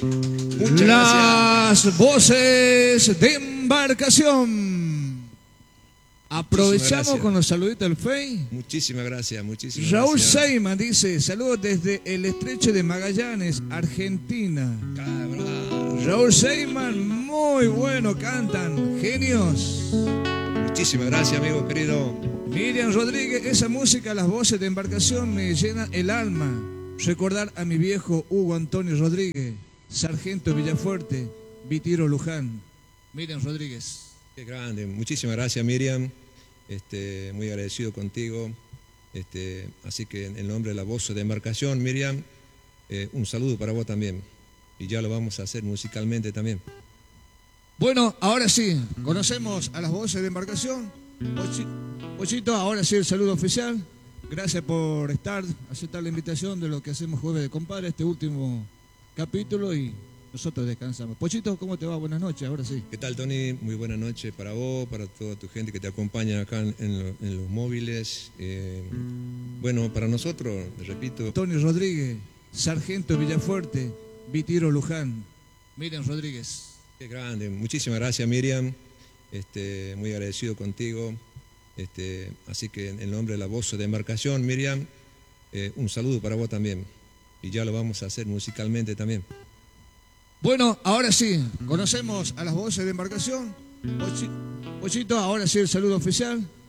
Muchas gracias. Las voces de embarcación. Aprovechamos con los saluditos del FEI. Muchísimas gracias, muchísimas Raúl gracias. Seyman dice, saludos desde el estrecho de Magallanes, Argentina. Cabrón. Raúl Seyman, muy bueno, cantan, genios. Muchísimas gracias, amigo querido. Miriam Rodríguez, esa música, las voces de embarcación me llena el alma. Recordar a mi viejo Hugo Antonio Rodríguez, Sargento Villafuerte, Vitiro Luján. Miriam Rodríguez. Qué grande. Muchísimas gracias, Miriam. Muy agradecido contigo. Así que en el nombre de la voz de embarcación, Miriam, un saludo para vos también. Y ya lo vamos a hacer musicalmente también. Bueno, ahora sí, conocemos a las voces de embarcación. Pochito, ahora sí el saludo oficial. Gracias por aceptar la invitación de lo que hacemos Jueves de Compadre, este último capítulo, y nosotros descansamos. Pochito, ¿cómo te va? Buenas noches, ahora sí. ¿Qué tal, Tony? Muy buenas noches para vos, para toda tu gente que te acompaña acá en los móviles. Bueno, para nosotros, repito. Tony Rodríguez, Sargento Villafuerte, Vitiro Luján. Miriam Rodríguez. Qué grande. Muchísimas gracias, Miriam. Muy agradecido contigo. Así que en el nombre de la voz de embarcación, Miriam, un saludo para vos también. Y ya lo vamos a hacer musicalmente también. Bueno, ahora sí, conocemos a las voces de embarcación. Pochito, ahora sí el saludo oficial.